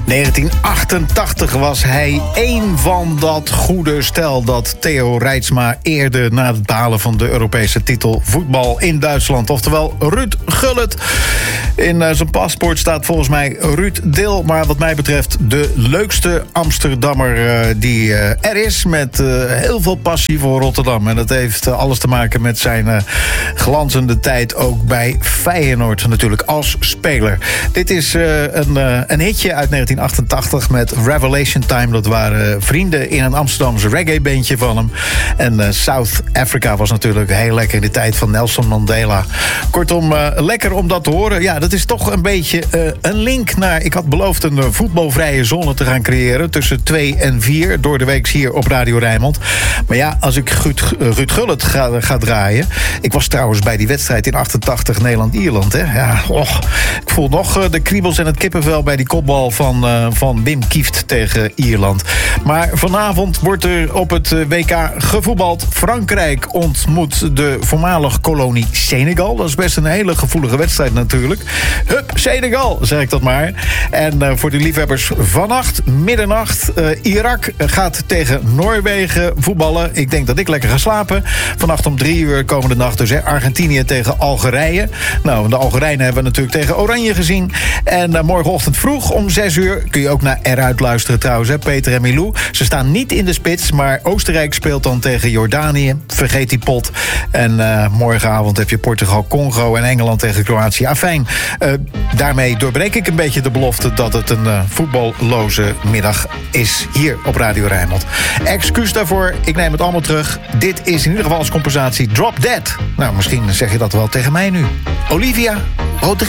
1988 was hij één van dat goede stel dat Theo Reitsma eerde na het behalen van de Europese titel voetbal in Duitsland. Oftewel Ruud Gullit. In zijn paspoort staat volgens mij Ruud Dil, maar wat mij betreft de leukste Amsterdammer die er is, met heel veel passie voor Rotterdam. En dat heeft alles te maken met zijn glanzende tijd ook bij Feyenoord natuurlijk als speler. Dit is een hitje uit 1988 met Revelation Time. Dat waren vrienden in een Amsterdamse reggae-bandje van hem. En South Africa was natuurlijk heel lekker in de tijd van Nelson Mandela. Kortom, lekker om dat te horen. Ja, dat is toch een beetje een link naar... Ik had beloofd een voetbalvrije zone te gaan creëren tussen 2 en 4 door de week hier op Radio Rijnmond. Maar ja, als ik Ruud Gullit ga draaien... Ik was trouwens bij die wedstrijd in 88 Nederland-Ierland. Ja, ik voel nog de kriebels en het kippenvel bij die kopbal van Wim Kieft tegen Ierland. Maar vanavond wordt er op het WK gevoetbald. Frankrijk ontmoet de voormalig kolonie Senegal. Dat is best een hele gevoelige wedstrijd natuurlijk. Hup, Senegal, zeg ik dat maar. En voor de liefhebbers vannacht, middernacht... Irak gaat tegen Noorwegen voetballen. Ik denk dat ik lekker ga slapen. Vannacht om 3 uur komende nacht dus. Argentinië tegen Algerije. Nou, de Algerijnen hebben we natuurlijk tegen Oranje gezien. En morgenochtend vroeg om 6 uur... kun je ook naar Eruit luisteren trouwens, Peter en Milou. Ze staan niet in de spits, maar Oostenrijk speelt dan tegen Jordanië. Vergeet die pot. En morgenavond heb je Portugal-Congo en Engeland tegen Kroatië. Afijn, daarmee doorbreek ik een beetje de belofte... dat het een voetballoze middag is hier op Radio Rijnmond. Excuus daarvoor, ik neem het allemaal terug. Dit is in ieder geval als compensatie Drop Dead. Nou, misschien zeg je dat wel tegen mij nu. Olivia Rodrigo.